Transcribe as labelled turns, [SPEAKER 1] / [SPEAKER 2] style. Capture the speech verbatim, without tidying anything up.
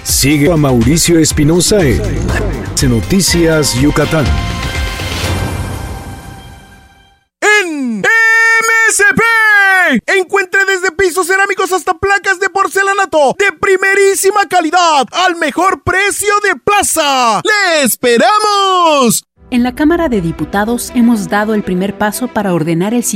[SPEAKER 1] Sigue a Mauricio Espinosa en Noticias Yucatán.
[SPEAKER 2] En M S P encuentre desde pisos cerámicos hasta placas de porcelanato de primerísima calidad al mejor precio de plaza. ¡Le esperamos!
[SPEAKER 3] En la Cámara de Diputados hemos dado el primer paso para ordenar el